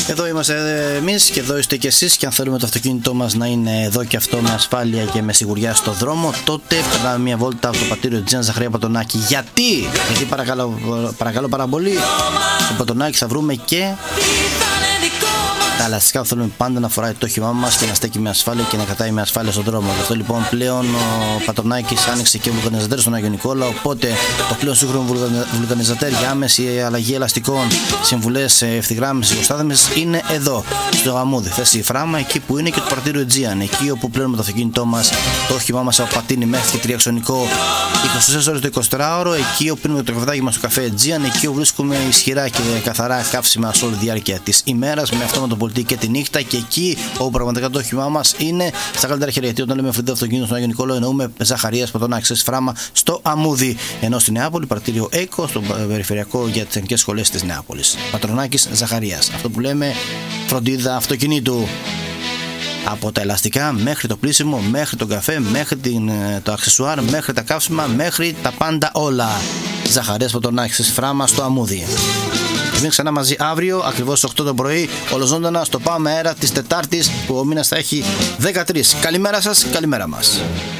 Εδώ είμαστε εμείς και εδώ είστε και εσείς, και αν θέλουμε το αυτοκίνητό μας να είναι εδώ και αυτό με ασφάλεια και με σιγουριά στο δρόμο, τότε περνάμε μια βόλτα από το πατήριο Τζίαν Ζαχαρία Πατονάκη. Γιατί παρακαλώ πάρα πολύ, στο Πατονάκη θα βρούμε και τα ελαστικά που θέλουμε πάντα να φοράει το όχημά μας και να στέκει με ασφάλεια και να κρατάει με ασφάλεια στον δρόμο. Γι' αυτό λοιπόν πλέον ο Πατονάκης άνοιξε και βουλκανιζατέρ στον Άγιο Νικόλα. Οπότε το πλέον σύγχρονο βουλκανιζατέρ για άμεση αλλαγή ελαστικών, συμβουλές, ευθυγράμμιση, προστάθμισης είναι εδώ, στο Αμμούδι. Θέση Φράμα, εκεί που είναι και το πρατήριο Aegean. Εκεί όπου πλέον με το αυτοκίνητό μας, το όχημά μας από πατίνι μέχρι και τριαξονικό 24 ώρες το 24ωρο. Εκεί όπου πίνουμε το καφεδάκι μας στο καφέ Aegean. Εκεί όπου βρίσκουμε ισχυρά και καθαρά καύσιμα σε όλη τη διάρκεια της ημέρας με αυτόματο πολιτή και τη νύχτα. Και εκεί όπου πραγματικά το όχημά μας είναι στα καλύτερα χέρια. Γιατί όταν λέμε φροντίδα αυτοκίνητο στον Άγιο Νικόλαο, εννοούμε Ζαχαρίας Πατονάκη, Φράμα στο Αμμούδι. Ενώ στη Νεάπολη, πρατήριο ΕΚΟ, στο περιφερειακό για τις εθνικές σχολές της Νεάπολης. Πατρονάκης Ζαχαρίας. Αυτό που λέμε φροντίδα αυτοκινήτου. Από τα ελαστικά μέχρι το πλήσιμο, μέχρι τον καφέ, μέχρι το αξεσουάρ, μέχρι τα καύσιμα, μέχρι τα πάντα όλα. Ζαχαρίας Πατρονάκης, Φράμα στο Αμμούδι. Εμείς ξανά μαζί αύριο, ακριβώς στις 8 το πρωί, ολοζώντανα στο Πάμε Αέρα της Τετάρτης, που ο μήνας θα έχει 13. Καλημέρα σας, καλημέρα μας.